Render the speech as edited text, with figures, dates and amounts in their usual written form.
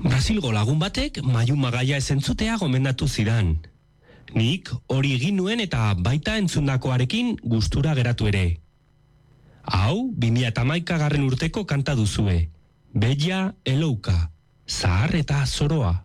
Brasilgo lagun batek Maiu Magaia ez entzutea gomendatu zidan. Nik hori egin nuen eta baita entzundakoarekin gustura geratu ere. Hau, 2011 urteko kanta duzue. Bella elouka, zahar eta zoroa.